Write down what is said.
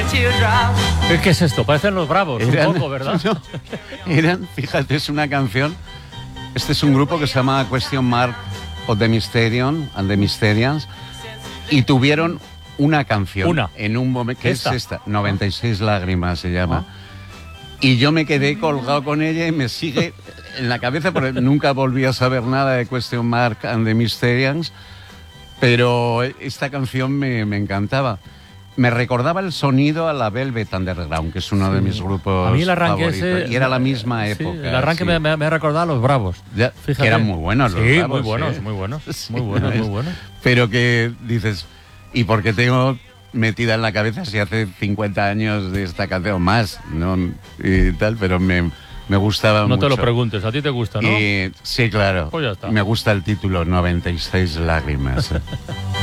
¿Qué es esto? Parecen los Bravos, un poco, ¿verdad? No, fíjate, es una canción. Este es un grupo que se llama Question Mark of the Mysterion and the Mysterians. Y tuvieron una canción. En un momento. ¿Qué es esta? 96 lágrimas se llama. Y yo me quedé colgado con ella y me sigue en la cabeza, porque nunca volví a saber nada de Question Mark and the Mysterians. Pero esta canción me encantaba. Me recordaba el sonido a la Velvet Underground, que es uno de mis grupos a mí el arranque favoritos. Y era la misma época. El arranque me ha recordado a los Bravos. Ya, que eran muy buenos los Bravos. Muy buenos, muy buenos. Sí, muy buenos. Pero que dices, ¿y por qué tengo metida en la cabeza si hace 50 años de esta canción más? ¿No? Y tal, pero me gustaba mucho. No te lo preguntes, a ti te gusta, ¿no? Sí, claro. Pues ya está. Me gusta el título, 96 lágrimas.